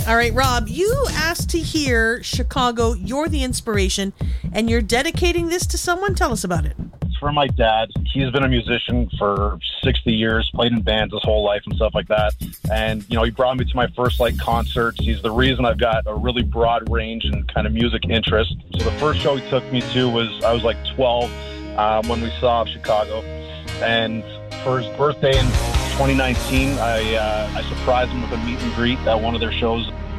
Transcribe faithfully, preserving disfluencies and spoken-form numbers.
All right, Rob, you asked to hear Chicago, You're the Inspiration, and you're dedicating this to someone. Tell us about it. It's for my dad. He's been a musician for sixty years, played in bands his whole life and stuff like that. And, you know, he brought me to my first, like, concerts. He's the reason I've got a really broad range and kind of music interest. So the first show he took me to was, I was like twelve um, when we saw Chicago. And for his birthday in twenty nineteen, I uh, I surprised him with a meet and greet at one of their shows.